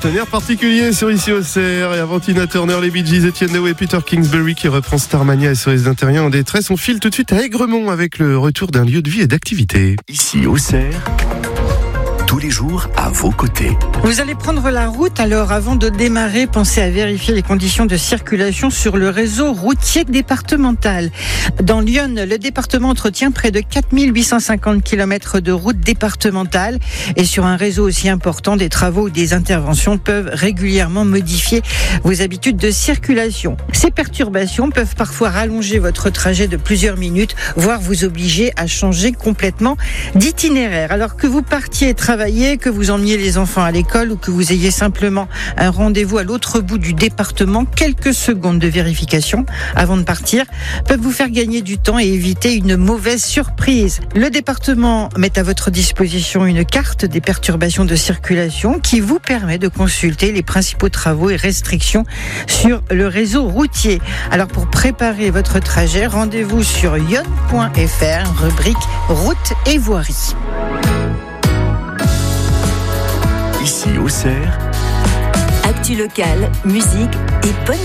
partenaire particulier sur Ici Auxerre. Et avant Tina Turner, les Bee Gees, Etienne Daou et Peter Kingsbury qui reprend Starmania SOS d'Intérieur en détresse. On file tout de suite à Aigremont avec le retour d'un lieu de vie et d'activité. Ici Auxerre, tous les jours à vos côtés. Vous allez prendre la route, alors avant de démarrer, pensez à vérifier les conditions de circulation sur le réseau routier départemental. Dans l'Yonne, le département entretient près de 4850 km de routes départementales et sur un réseau aussi important, des travaux ou des interventions peuvent régulièrement modifier vos habitudes de circulation. Ces perturbations peuvent parfois rallonger votre trajet de plusieurs minutes, voire vous obliger à changer complètement d'itinéraire. Alors que vous partiez travailler, que vous emmeniez les enfants à l'école ou que vous ayez simplement un rendez-vous à l'autre bout du département, quelques secondes de vérification avant de partir peuvent vous faire gagner du temps et éviter une mauvaise surprise. Le département met à votre disposition une carte des perturbations de circulation qui vous permet de consulter les principaux travaux et restrictions sur le réseau routier. Alors pour préparer votre trajet, rendez-vous sur yonne.fr, rubrique route et voirie. Ici Auxerre, actu locale, musique et bonne